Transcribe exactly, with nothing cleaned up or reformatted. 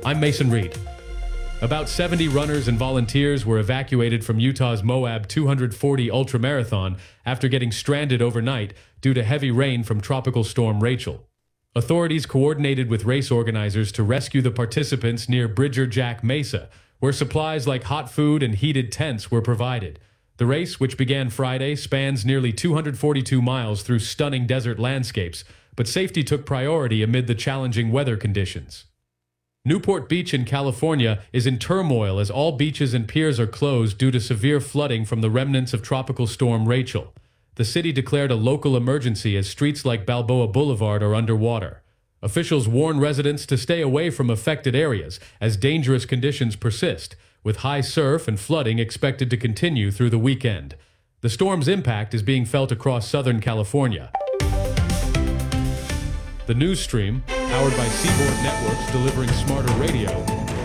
I'm Mason Reed. About seventy runners and volunteers were evacuated from Utah's Moab two hundred forty ultramarathon after getting stranded overnight due to heavy rain from Tropical Storm Rachel. Authorities coordinated with race organizers to rescue the participants near Bridger Jack Mesa, where supplies like hot food and heated tents were provided. The race, which began Friday, spans nearly two hundred forty-two miles through stunning desert landscapes, but safety took priority amid the challenging weather conditions. Newport Beach in California is in turmoil as all beaches and piers are closed due to severe flooding from the remnants of Tropical Storm Rachel. The city declared a local emergency as streets like Balboa Boulevard are underwater. Officials warn residents to stay away from affected areas as dangerous conditions persist, with high surf and flooding expected to continue through the weekend. The storm's impact is being felt across Southern California. The news stream, powered by Seaboard Networks delivering smarter radio,